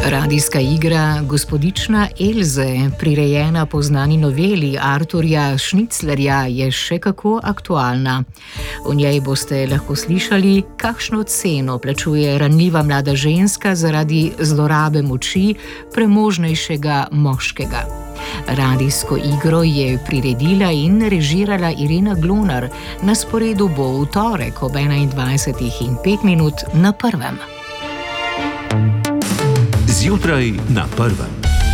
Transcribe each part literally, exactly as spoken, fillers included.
Radijska igra Gospodična Elze, prirejena po znani noveli Arturja Šniclerja, je še kako aktualna. V njej boste lahko slišali, kakšno ceno plačuje ranljiva mlada ženska zaradi zlorabe moči premožnejšega moškega. Radijsko igro je priredila in režirala Irena Glonar. Na sporedu bo v torek ob enaindvajsetih in pet minut na Prvem. Zjutraj na Prvem.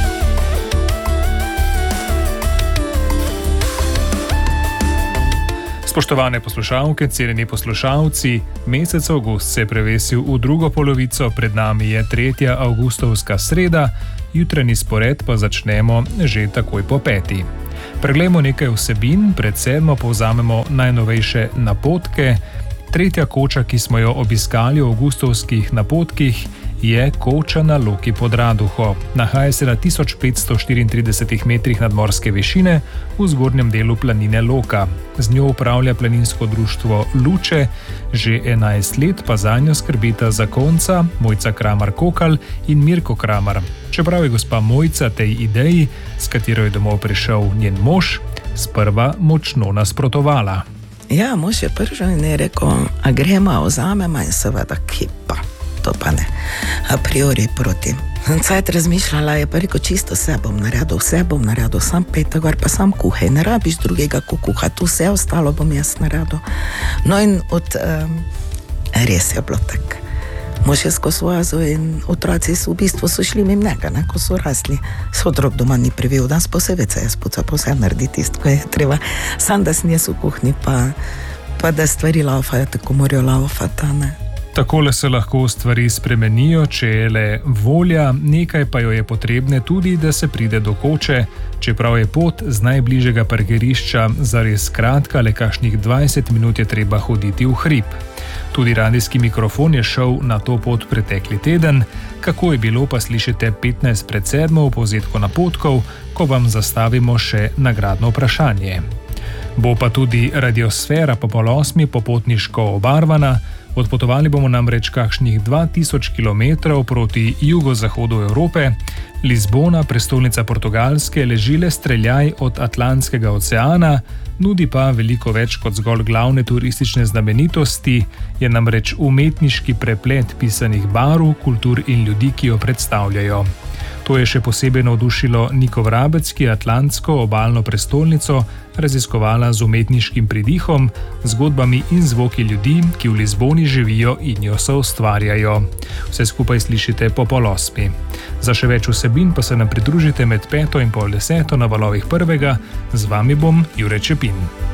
Spoštovane poslušalke, cenjeni poslušalci, mesec avgust se je prevesil v drugo polovico, pred nami je tretja avgustovska sreda, jutranji spored pa začnemo že takoj po peti. Preglejmo nekaj vsebin, pred sedmo povzamemo najnovejše napotke. Tretja koča, ki smo jo obiskali v avgustovskih napotkih, je koča na Loki pod Raduho. Nahaja se na tisoč petsto štiriintridesetih metrih nadmorske višine v zgornjem delu planine Loka. Z njo upravlja planinsko društvo Luče, že enajst let pa zanjo skrbita zakonca Mojca Kramar-Kokal in Mirko Kramar. Čeprav je gospa Mojca tej ideji, s katero je domov prišel njen mož, sprva močno nasprotovala. Ja, mož je prvi in je rekel, a gremo, a vzamemo in seveda kipa. To pa ne, a priori proti. Cajt razmišljala je pa rekel, čisto vse bom naredil, vse bom naredil, sam pejte gor, pa sam kuhaj, ne rabiš drugega kuha, tu vse ostalo bom jaz naredil. No in od, um, res je bilo tak. Mož je skozi oazo in otroci so v bistvu so šli mimo njega, ne, ko so rasli. So otrok doma ni privil, danes posebej se je spucal, pa vse naredi tisto, ko je treba. Sam da sem jaz v kuhni, pa, pa da stvari laufajo, tako morajo laufati, ne. Takole se lahko stvari spremenijo, če je le volja, nekaj pa jo je potrebne tudi, da se pride do koče, čeprav je pot z najbližjega parkirišča zares kratka, le kakšnih dvajset minut je treba hoditi v hrib. Tudi radijski mikrofon je šel na to pot pretekli teden, kako je bilo pa slišite petnajst pred sedmo v povzetku napotkov, ko vam zastavimo še nagradno vprašanje. Bo pa tudi radiosfera po pol osmi popotniško obarvana. Odpotovali bomo namreč kakšnih dva tisoč kilometrov proti jugozahodu Evrope. Lizbona, prestolnica Portugalske, leži le streljaj od Atlantskega oceana, nudi pa veliko več kot zgolj glavne turistične znamenitosti, je namreč umetniški preplet pisanih barv, kultur in ljudi, ki jo predstavljajo. To je še posebej navdušilo Niko Vrabec, ki je atlantsko obalno prestolnico raziskovala z umetniškim pridihom, zgodbami in zvoki ljudi, ki v Lizboni živijo in jo soustvarjajo. Vse skupaj slišite po pol osmi. Za še več vsebin pa se nam pridružite med peto in pol deseto na valovih Prvega. Z vami bom Jure Čepin.